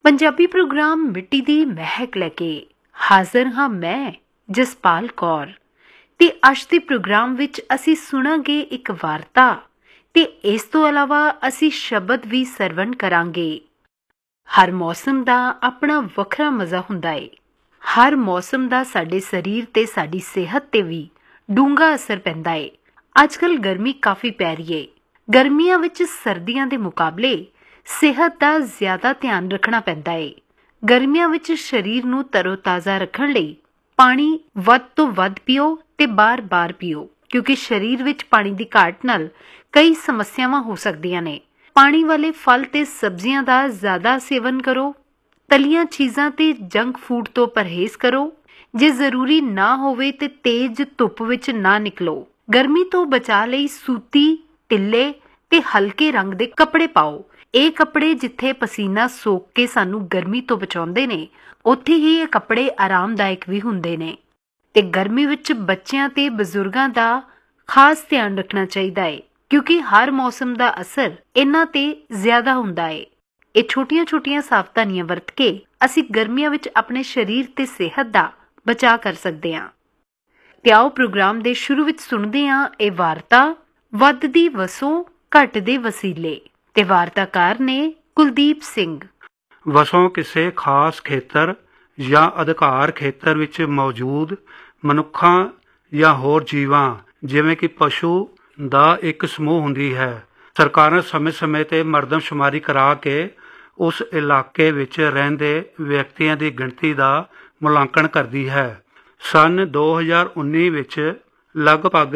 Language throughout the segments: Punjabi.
ਪੰਜਾਬੀ ਪ੍ਰੋਗਰਾਮ ਮਿੱਟੀ ਦੀ ਮਹਿਕ ਲੈ ਕੇ ਹਾਜ਼ਰ ਹਾਂ ਮੈਂ ਜਸਪਾਲ ਕੌਰ ਤੇ ਅੱਜ ਦੇ ਪ੍ਰੋਗਰਾਮ ਵਿੱਚ ਅਸੀਂ ਸੁਣਾਂਗੇ ਇੱਕ ਵਾਰਤਾ ਤੇ ਇਸ ਤੋਂ ਇਲਾਵਾ ਅਸੀਂ ਸ਼ਬਦ ਵੀ ਸਰਵਣ ਕਰਾਂਗੇ। ਹਰ ਮੌਸਮ ਦਾ ਆਪਣਾ ਵੱਖਰਾ ਮਜ਼ਾ ਹੁੰਦਾ ਏ। ਹਰ ਮੌਸਮ ਦਾ ਸਾਡੇ ਸਰੀਰ ਤੇ ਸਾਡੀ ਸਿਹਤ ਤੇ ਵੀ ਡੂੰਘਾ ਅਸਰ ਪੈਂਦਾ ਏ। ਅੱਜ ਕੱਲ੍ਹ ਗਰਮੀ ਕਾਫੀ ਪੈ ਰਹੀ ਏ। ਗਰਮੀਆਂ ਵਿੱਚ ਸਰਦੀਆਂ ਦੇ ਮੁਕਾਬਲੇ ਸਿਹਤ ਦਾ ਜ਼ਿਆਦਾ ਧਿਆਨ ਰੱਖਣਾ ਪੈਂਦਾ ਏ। ਗਰਮੀਆਂ ਵਿੱਚ ਸਰੀਰ ਨੂੰ ਤਰੋ-ਤਾਜ਼ਾ ਰੱਖਣ ਲਈ ਪਾਣੀ ਵੱਧ ਤੋਂ ਵੱਧ ਪੀਓ ਤੇ ਬਾਰ-ਬਾਰ ਪੀਓ, ਕਿਉਂਕਿ ਸਰੀਰ ਵਿੱਚ ਪਾਣੀ ਦੀ ਘਾਟ ਨਾਲ ਕਈ ਸਮੱਸਿਆਵਾਂ ਹੋ ਸਕਦੀਆਂ ਨੇ। ਪਾਣੀ ਵਾਲੇ ਫਲ ਤੇ ਸਬਜ਼ੀਆਂ ਦਾ ਜ਼ਿਆਦਾ ਸੇਵਨ ਕਰੋ। ਤਲੀਆਂ ਚੀਜ਼ਾਂ ਤੇ ਜੰਕ ਫੂਡ ਤੋਂ ਪਰਹੇਜ਼ ਕਰੋ। ਜੇ ਜ਼ਰੂਰੀ ਨਾ ਹੋਵੇ ਤੇ ਤੇਜ਼ ਧੁੱਪ ਵਿੱਚ ਨਾ ਨਿਕਲੋ। ਗਰਮੀ ਤੋਂ ਬਚਾਅ ਲਈ ਸੂਤੀ, ਢਿੱਲੇ ਤੇ ਹਲਕੇ ਰੰਗ ਦੇ ਕੱਪੜੇ ਪਾਓ। ਇਹ ਕੱਪੜੇ ਜਿੱਥੇ ਪਸੀਨਾ ਸੋਕ ਕੇ ਸਾਨੂੰ ਗਰਮੀ ਤੋਂ ਬਚਾਉਂਦੇ ਨੇ, ਉੱਥੇ ਹੀ ਇਹ ਕੱਪੜੇ ਆਰਾਮਦਾਇਕ ਵੀ ਹੁੰਦੇ ਨੇ। ਤੇ ਗਰਮੀ ਵਿੱਚ ਬੱਚਿਆਂ ਤੇ ਬਜ਼ੁਰਗਾਂ ਦਾ ਖਾਸ ਧਿਆਨ ਰੱਖਣਾ ਚਾਹੀਦਾ ਹੈ, ਕਿਉਂਕਿ ਹਰ ਮੌਸਮ ਦਾ ਅਸਰ ਇਹਨਾਂ ਤੇ ਜ਼ਿਆਦਾ ਹੁੰਦਾ ਹੈ। ਇਹ ਛੋਟੀਆਂ-ਛੋਟੀਆਂ ਸਾਵਧਾਨੀਆਂ ਵਰਤ ਕੇ ਅਸੀਂ ਗਰਮੀਆਂ ਵਿੱਚ ਆਪਣੇ ਸਰੀਰ ਤੇ ਸਿਹਤ ਦਾ ਬਚਾਅ ਕਰ ਸਕਦੇ ਹਾਂ। ਤੇ ਆਓ ਪ੍ਰੋਗਰਾਮ ਦੇ ਸ਼ੁਰੂ ਵਿੱਚ ਸੁਣਦੇ ਹਾਂ ਇਹ ਵਾਰਤਾ, ਵੱਧਦੀ ਵਸੋਂ ਘਟਦੇ ਵਸੀਲੇ। ਤੇ ਵਾਰਤਾਕਾਰ ਨੇ ਕੁਲਦੀਪ ਸਿੰਘ। ਵਸੋਂ ਕਿਸੇ ਖਾਸ ਖੇਤਰ ਜਾਂ ਅਧਿਕਾਰ ਖੇਤਰ ਵਿੱਚ ਮੌਜੂਦ ਮਨੁੱਖਾਂ ਜਾਂ ਹੋਰ ਜੀਵਾਂ ਜਿਵੇਂ ਕਿ ਪਸ਼ੂ ਦਾ ਇੱਕ ਸਮੂਹ ਹੁੰਦੀ ਹੈ। ਸਰਕਾਰਾਂ ਸਮੇਂ-ਸਮੇਂ 'ਤੇ ਮਰਦਮਸ਼ੁਮਾਰੀ ਕਰਾ ਕੇ ਉਸ ਇਲਾਕੇ ਵਿੱਚ ਰਹਿੰਦੇ ਵਿਅਕਤੀਆਂ ਦੀ ਗਿਣਤੀ ਦਾ ਮੁਲਾਂਕਣ ਕਰਦੀ ਹੈ। ਸੰਨ 2019 ਵਿੱਚ ਲਗਭਗ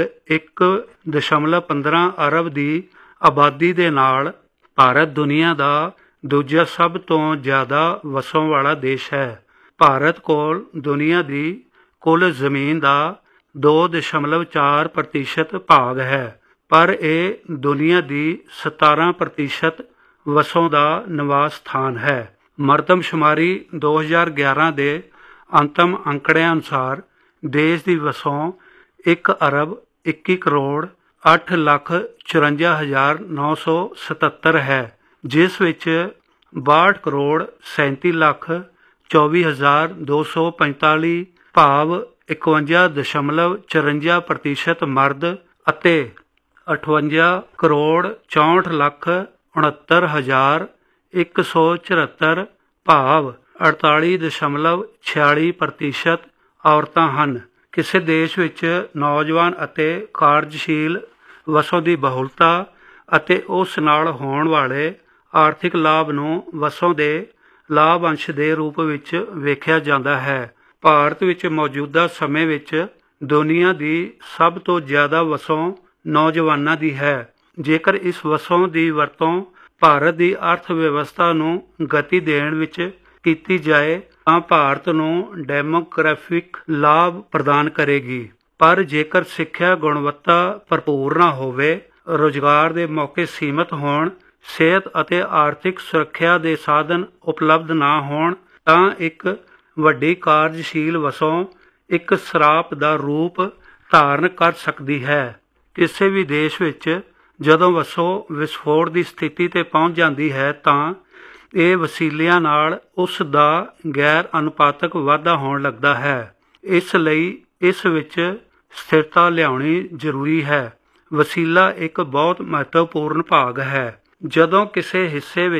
1.15 ਅਰਬ ਦੀ ਆਬਾਦੀ ਦੇ ਨਾਲ ਭਾਰਤ ਦੁਨੀਆ ਦਾ ਦੂਜਾ ਸਭ ਤੋਂ ਜ਼ਿਆਦਾ ਵਸੋਂ ਵਾਲਾ ਦੇਸ਼ ਹੈ। ਭਾਰਤ ਕੋਲ ਦੁਨੀਆ ਦੀ ਕੁੱਲ ਜ਼ਮੀਨ ਦਾ 2.4% ਭਾਗ ਹੈ, ਪਰ ਇਹ ਦੁਨੀਆ ਦੀ 17% ਵਸੋਂ ਦਾ ਨਿਵਾਸ ਸਥਾਨ ਹੈ। ਮਰਦਮਸ਼ੁਮਾਰੀ 2011 ਦੇ ਅੰਤਮ ਅੰਕੜਿਆਂ ਅਨੁਸਾਰ ਦੇਸ਼ ਦੀ ਵਸੋਂ 1 ਅਰਬ 21 ਕਰੋੜ 8,54,977 ਹੈ, ਜਿਸ ਵਿੱਚ 62 ਕਰੋੜ 37 ਲੱਖ 24,245 ਭਾਵ 51.54% ਮਰਦ ਅਤੇ 58 ਕਰੋੜ 64 ਲੱਖ 69,174 ਭਾਵ 48.46% ਔਰਤਾਂ ਹਨ। ਕਿਸੇ ਦੇਸ਼ ਵਿੱਚ ਨੌਜਵਾਨ ਅਤੇ ਕਾਰਜਸ਼ੀਲ ਵਸੋਂ ਦੀ ਬਹੁਲਤਾ ਅਤੇ ਉਸ ਨਾਲ ਹੋਣ ਵਾਲੇ ਆਰਥਿਕ ਲਾਭ ਨੂੰ ਵਸੋਂ ਦੇ ਲਾਭ ਅੰਸ਼ ਦੇ ਰੂਪ ਵਿੱਚ ਵੇਖਿਆ ਜਾਂਦਾ ਹੈ। ਭਾਰਤ ਵਿੱਚ ਮੌਜੂਦਾ ਸਮੇਂ ਵਿੱਚ ਦੁਨੀਆ ਦੀ ਸਭ ਤੋਂ ਜ਼ਿਆਦਾ ਵਸੋਂ ਨੌਜਵਾਨਾਂ ਦੀ ਹੈ। ਜੇਕਰ ਇਸ ਵਸੋਂ ਦੀ ਵਰਤੋਂ ਭਾਰਤ ਦੀ ਅਰਥ ਵਿਵਸਥਾ ਨੂੰ ਗਤੀ ਦੇਣ ਵਿੱਚ ਕੀਤੀ ਜਾਏ ਤਾਂ ਭਾਰਤ ਨੂੰ ਡੈਮੋਗ੍ਰਾਫਿਕ ਲਾਭ ਪ੍ਰਦਾਨ ਕਰੇਗੀ। ਪਰ ਜੇਕਰ ਸਿੱਖਿਆ ਗੁਣਵੱਤਾ ਭਰਪੂਰ ਨਾ ਹੋਵੇ, ਰੁਜ਼ਗਾਰ ਦੇ ਮੌਕੇ ਸੀਮਤ ਹੋਣ, ਸਿਹਤ ਅਤੇ ਆਰਥਿਕ ਸੁਰੱਖਿਆ ਦੇ ਸਾਧਨ ਉਪਲਬਧ ਨਾ ਹੋਣ ਤਾਂ ਇੱਕ ਵੱਡੀ ਕਾਰਜਸ਼ੀਲ ਵਸੋਂ ਇੱਕ ਸਰਾਪ ਦਾ ਰੂਪ ਧਾਰਨ ਕਰ ਸਕਦੀ ਹੈ। ਕਿਸੇ ਵੀ ਦੇਸ਼ ਵਿੱਚ ਜਦੋਂ ਵਸੋਂ ਵਿਸਫੋਟ ਦੀ ਸਥਿਤੀ 'ਤੇ ਪਹੁੰਚ ਜਾਂਦੀ ਹੈ ਤਾਂ ਇਹ ਵਸੀਲਿਆਂ ਨਾਲ ਉਸ ਦਾ ਗੈਰ ਅਨੁਪਾਤਕ ਵਾਧਾ ਹੋਣ ਲੱਗਦਾ ਹੈ। ਇਸ ਲਈ ਇਸ ਵਿੱਚ ਸਥਿਰਤਾ ਲਿਆਉਣੀ ਜ਼ਰੂਰੀ ਹੈ। ਵਸੀਲਾ ਇੱਕ ਬਹੁਤ ਮਹੱਤਵਪੂਰਨ ਭਾਗ ਹੈ। ਜਦੋਂ ਕਿਸੇ ਹਿੱਸੇ ਵਿੱਚ